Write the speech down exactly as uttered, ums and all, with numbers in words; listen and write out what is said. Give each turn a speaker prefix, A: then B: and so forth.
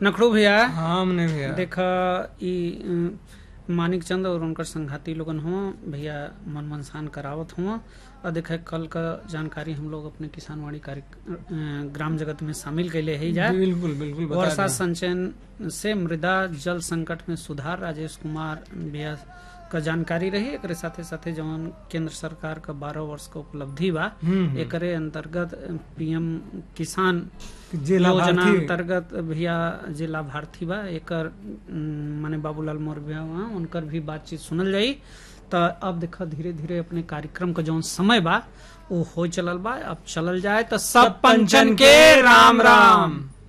A: नखड़ू भैया
B: हाँ हमने भैया
A: देखा ई अ, मानिक चंद और उनकर संघाती लोगन हुआ भैया मन मनसान करावत हुआ और देखा कल का जानकारी हम लोग अपने किसानवाड़ी कार्य अ, ग्राम जगत में शामिल कैले ही जाए।
B: बिल्कुल बिल्कुल बता
A: वर्षा
B: दें।
A: संचयन से मृदा जल संकट में सुधार राजेश कुमार भैया का जानकारी रही। एकरे साथे साथे जवन केंद्र सरकार का बारह वर्ष का उपलब्धि बा
B: हम्म,
A: एकरे अंतर्गत पीएम किसान
B: जे
A: योजना
B: लाभार्थी
A: अंतर्गत भैया जे लाभार्थी बा एकर अम, माने बाबूलाल मौर्य भैया हुआ, उनकर भी बातचीत सुनल जाई। तो अब देखा धीरे धीरे अपने कार्यक्रम का जौन समय बा वो हो चलल बा, अब चलल जाए तो सब पंचन के राम राम।